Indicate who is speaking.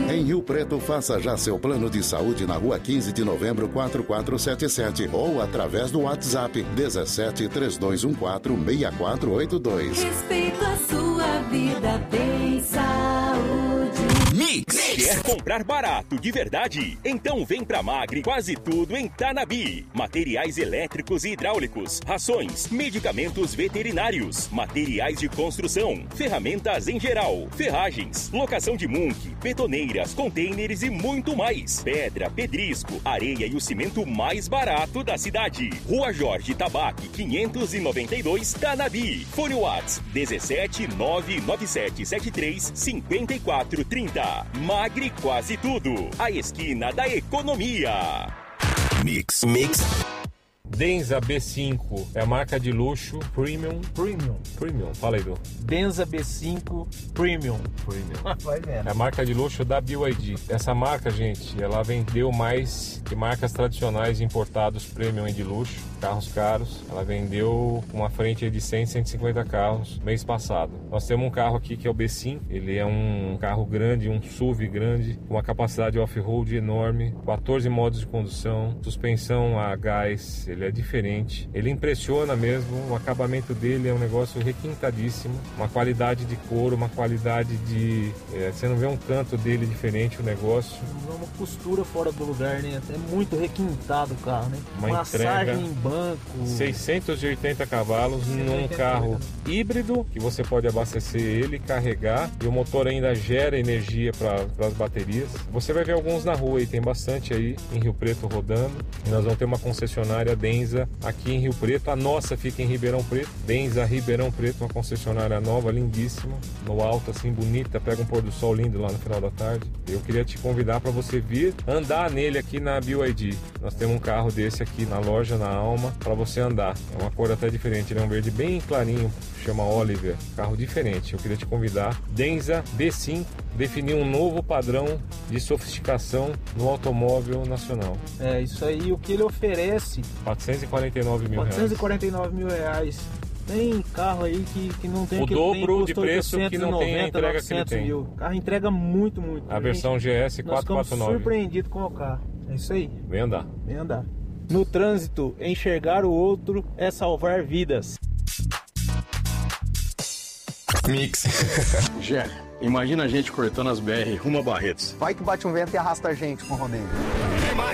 Speaker 1: Em Rio Preto, faça já seu plano de saúde na Rua 15 de Novembro 4477 ou através do WhatsApp 17 3214 6482.
Speaker 2: Respeito a sua vida, bem saúde.
Speaker 3: Mix. Quer comprar barato de verdade? Então vem pra Magre Quase Tudo em Tanabi. Materiais elétricos e hidráulicos, rações, medicamentos veterinários, materiais de construção, ferramentas em geral, ferragens, locação de muque, betoneiras, contêineres e muito mais. Pedra, pedrisco, areia e o cimento mais barato da cidade. Rua Jorge Tabaque, 592, Tanabi. Fone Whats 17 997 73 54 30. Magre Quase Tudo, a esquina da economia.
Speaker 4: Mix.
Speaker 5: Denza B5 é a marca de luxo Premium. Fala aí, Du.
Speaker 6: Denza B5 Premium. Vai vendo.
Speaker 5: É a marca de luxo da BYD. Essa marca, gente, ela vendeu mais que marcas tradicionais importados Premium e de luxo, carros caros. Ela vendeu uma frente de 100, 150 carros mês passado. Nós temos um carro aqui que é o B5. Ele é um carro grande, um SUV grande, com uma capacidade off-road enorme, 14 modos de condução, suspensão a gás. Ele é diferente, ele impressiona mesmo, o acabamento dele é um negócio requintadíssimo, uma qualidade de couro, uma qualidade de... você não vê um canto dele diferente, o negócio.
Speaker 6: É uma postura fora do lugar, né? É muito requintado o carro, né?
Speaker 5: Uma
Speaker 6: massagem
Speaker 5: entrega,
Speaker 6: em banco.
Speaker 5: 680 cavalos num carro híbrido, que você pode abastecer ele, carregar, e o motor ainda gera energia para as baterias. Você vai ver alguns na rua e tem bastante aí em Rio Preto rodando, e nós vamos ter uma concessionária Denza aqui em Rio Preto. A nossa fica em Ribeirão Preto, Denza Ribeirão Preto, uma concessionária nova, lindíssima, no alto assim, bonita, pega um pôr do sol lindo lá no final da tarde. Eu queria te convidar para você vir andar nele aqui na BYD. Nós temos um carro desse aqui na loja, na Alma, para você andar. É uma cor até diferente, ele é um verde bem clarinho, chama Oliver, carro diferente. Eu queria te convidar. Denza B5 definiu um novo padrão de sofisticação no automóvel nacional.
Speaker 6: É, isso aí, o que ele oferece...
Speaker 5: 449 mil reais.
Speaker 6: 449 mil reais. Tem carro aí que não tem...
Speaker 5: O dobro de preço que não tem a entrega que ele tem.
Speaker 6: Mil. O carro entrega muito.
Speaker 5: A versão GS 449.
Speaker 6: Nós ficamos surpreendidos com o carro. É isso aí.
Speaker 5: Vem andar.
Speaker 6: No trânsito, enxergar o outro é salvar vidas.
Speaker 4: Mix.
Speaker 7: Jé, imagina a gente cortando as BR rumo a Barretos.
Speaker 8: Vai que bate um vento e arrasta a gente com o rodeio.